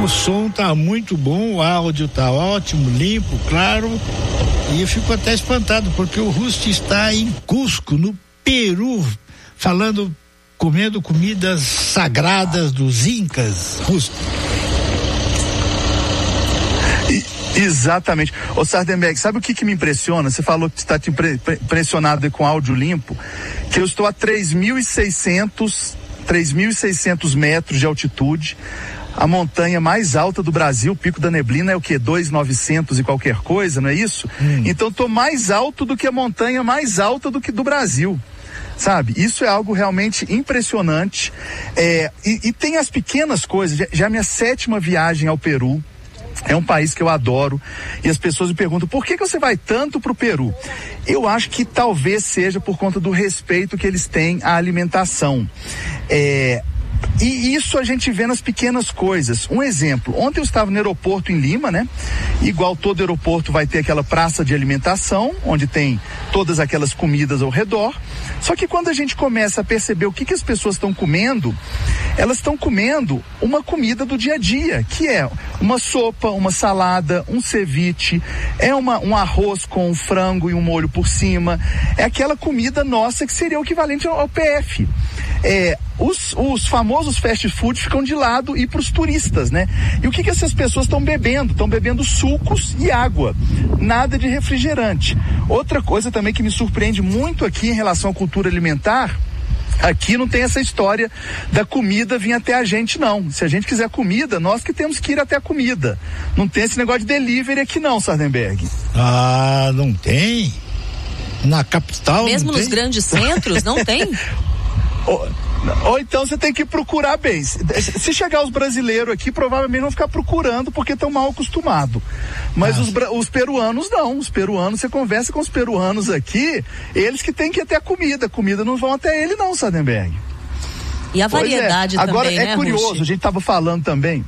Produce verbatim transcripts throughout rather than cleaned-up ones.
O som tá muito bom, o áudio tá ótimo, limpo, claro. E eu fico até espantado, porque o Rusty está em Cusco, no Peru, falando, comendo comidas sagradas dos Incas. Rusty. Exatamente. Ô Sardenberg, sabe o que que me impressiona? Você falou que está te impre- impressionado com áudio limpo, que eu estou a três mil e seiscentos metros de altitude. A montanha mais alta do Brasil, o Pico da Neblina, é o quê? dois mil e novecentos e qualquer coisa, não é isso? Hum. Então estou mais alto do que a montanha mais alta do que do Brasil. Sabe, isso é algo realmente impressionante. É, e, e tem as pequenas coisas. Já, já minha sétima viagem ao Peru. É um país que eu adoro, e as pessoas me perguntam, por que que você vai tanto pro Peru? Eu acho que talvez seja por conta do respeito que eles têm à alimentação. É, e isso a gente vê nas pequenas coisas. Um exemplo, ontem eu estava no aeroporto em Lima, né? Igual todo aeroporto vai ter aquela praça de alimentação, onde tem todas aquelas comidas ao redor. Só que quando a gente começa a perceber o que que as pessoas estão comendo, elas estão comendo uma comida do dia a dia, que é uma sopa, uma salada, um ceviche, é uma, um arroz com um frango e um molho por cima, é aquela comida nossa que seria o equivalente ao, ao P F. É, os, os famosos fast food ficam de lado e para os turistas, né? E o que que essas pessoas estão bebendo? Estão bebendo sucos e água, nada de refrigerante. Outra coisa também que me surpreende muito aqui em relação à cultura alimentar, aqui não tem essa história da comida vir até a gente, não. Se a gente quiser comida, nós que temos que ir até a comida. Não tem esse negócio de delivery aqui não, Sardenberg. Ah, não tem? Na capital mesmo não nos tem? Grandes centros, não tem? Ou, ou então você tem que procurar bem. Se chegar os brasileiros aqui, provavelmente vão ficar procurando porque estão mal acostumados. Mas ah. os, os peruanos não. Os peruanos, você conversa com os peruanos aqui, eles que têm que ir até a comida. Comida não vão até ele não, Sardenberg. E a variedade é. Agora, também, é né, curioso, Rushi? A gente estava falando também.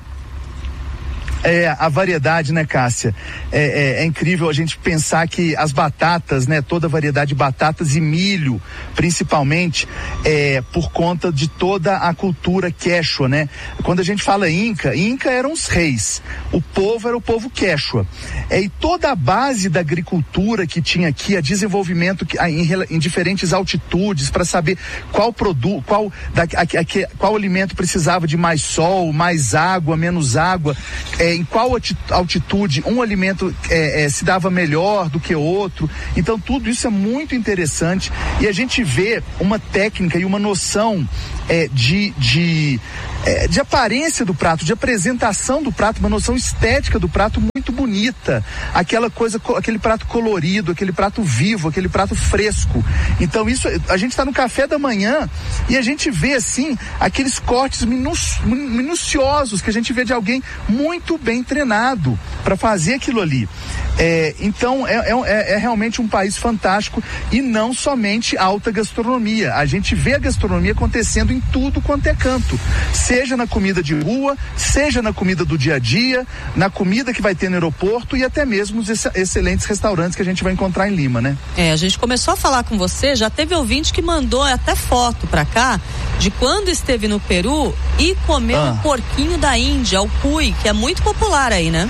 É, a variedade, né, Cássia? É, é, é incrível a gente pensar que as batatas, né, toda a variedade de batatas e milho, principalmente, é, por conta de toda a cultura quechua, né? Quando a gente fala Inca, Inca eram os reis, o povo era o povo quechua. É, e toda a base da agricultura que tinha aqui, a desenvolvimento que, a, em, em diferentes altitudes, para saber qual produto, qual, da, a, a, qual alimento precisava de mais sol, mais água, menos água, é, em qual altitude um alimento é, é, se dava melhor do que outro. Então tudo isso é muito interessante e a gente vê uma técnica e uma noção é, de, de, é, de aparência do prato, de apresentação do prato, uma noção estética do prato muito bonita, aquela coisa, aquele prato colorido, aquele prato vivo, aquele prato fresco. Então isso, a gente está no café da manhã e a gente vê assim aqueles cortes minu, minuciosos que a gente vê de alguém muito bem treinado para fazer aquilo ali. É, então é, é, é realmente um país fantástico e não somente alta gastronomia. A gente vê a gastronomia acontecendo em tudo quanto é canto, seja na comida de rua, seja na comida do dia a dia, na comida que vai ter no aeroporto e até mesmo os ex- excelentes restaurantes que a gente vai encontrar em Lima, né? É, a gente começou a falar com você, já teve ouvinte que mandou até foto pra cá de quando esteve no Peru e comeu ah. um porquinho da Índia, o cuy, que é muito popular aí, né?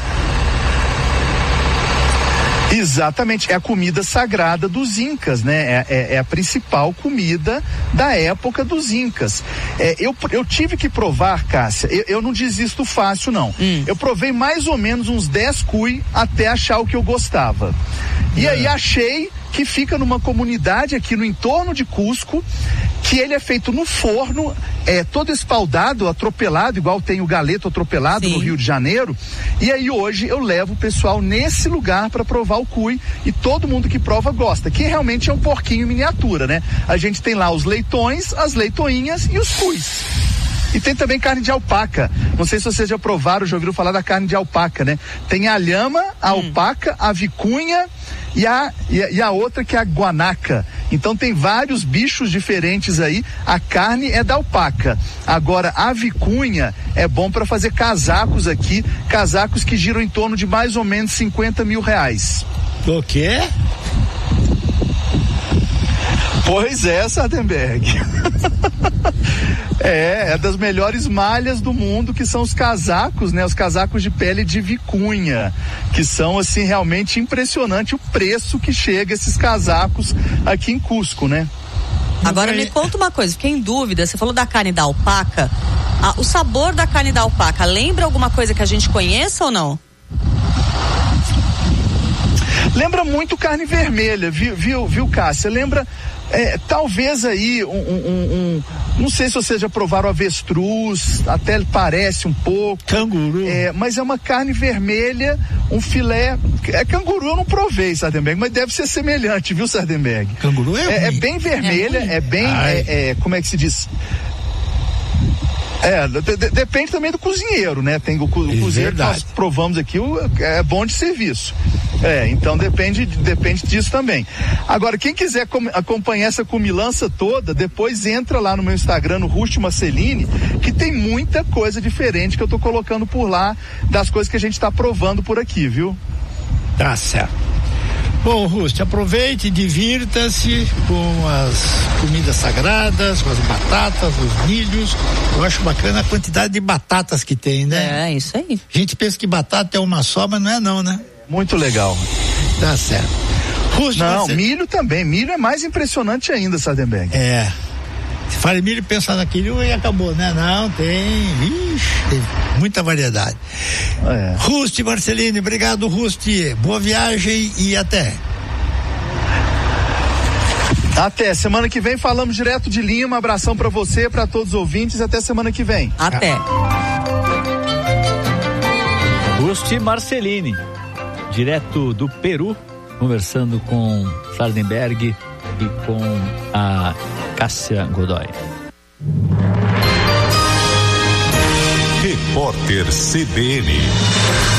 Exatamente, é a comida sagrada dos Incas, né? É, é, é a principal comida da época dos Incas. É, eu, eu tive que provar, Cássia, eu, eu não desisto fácil, não. Hum. Eu provei mais ou menos uns dez cuy até achar o que eu gostava. E é. aí achei que fica numa comunidade aqui no entorno de Cusco, que ele é feito no forno, é todo espaldado, atropelado, igual tem o galeto atropelado Sim. no Rio de Janeiro. E aí hoje eu levo o pessoal nesse lugar para provar o cuy e todo mundo que prova gosta, que realmente é um porquinho em miniatura, né? A gente tem lá os leitões, as leitoinhas e os cuys. E tem também carne de alpaca. Não sei se vocês já provaram, já ouviram falar da carne de alpaca, né? Tem a lhama, a hum. alpaca, a vicunha e a, e a, e a outra que é a guanaca. Então tem vários bichos diferentes aí. A carne é da alpaca. Agora a vicunha é bom para fazer casacos aqui, casacos que giram em torno de mais ou menos cinquenta mil reais. O quê? Pois é, Sardenberg. É, é das melhores malhas do mundo, que são os casacos, né? Os casacos de pele de vicunha, que são, assim, realmente impressionante o preço que chega esses casacos aqui em Cusco, né? Agora me conta uma coisa, fiquei em dúvida, você falou da carne da alpaca, ah, o sabor da carne da alpaca lembra alguma coisa que a gente conheça ou não? Lembra muito carne vermelha, viu, viu, viu Cássia? Lembra, é, talvez aí, um, um, um, não sei se vocês já provaram avestruz, até ele parece um pouco. Canguru. É, mas é uma carne vermelha, um filé, é canguru eu não provei, Sardenberg, mas deve ser semelhante, viu, Sardenberg? Canguru é É, é ruim. bem vermelha, é, é bem, é, é, como é que se diz? É, de, de, depende também do cozinheiro, né? Tem o, o cozinheiro que nós provamos aqui, o, é bom de serviço. É, então depende, depende disso também. Agora, quem quiser com, acompanhar essa comilança toda, depois entra lá no meu Instagram, no Rusti Marceline, que tem muita coisa diferente que eu tô colocando por lá, das coisas que a gente tá provando por aqui, viu? Tá certo. Bom, Rusti, aproveite e divirta-se com as comidas sagradas, com as batatas, os milhos. Eu acho bacana a quantidade de batatas que tem, né? É, isso aí. A gente pensa que batata é uma só, mas não é não, né? Muito legal. Tá certo. Rusti, não, você... milho também. Milho é mais impressionante ainda, Sardenberg. É. Se fala em milho, pensa naquilo e acabou, né? Não, tem. Ixi, tem muita variedade. É. Rusti Marceline, obrigado, Rusti. Boa viagem e até. Até. Semana que vem falamos direto de Lima. Abração pra você, pra todos os ouvintes. Até semana que vem. Até. Rusti Marceline, direto do Peru, conversando com Sardenberg e com a Cássia Godoy. Repórter C B N.